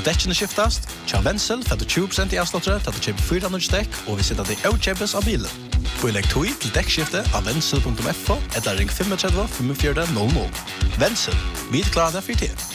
dekkene skiftast, tja Wenzel får du 20% i avslottere til du kjøper 4 dekk, og vi sitter det i avkjøpes av bilen. Pålegg tog til dekkskifte av Wenzel.fo, eller ring 35 45 00. Wenzel, vi klarer det for tid.